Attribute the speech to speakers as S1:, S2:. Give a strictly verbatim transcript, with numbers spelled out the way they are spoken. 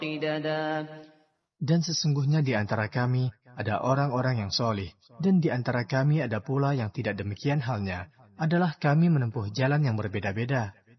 S1: Dan sesungguhnya di antara kami ada orang-orang yang solih, dan di antara kami ada pula yang tidak demikian halnya, adalah kami menempuh jalan yang berbeda-beda.